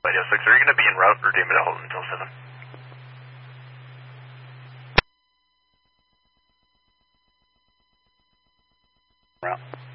Radio 6, are you going to be en route or do you want me to hold until 7? Route.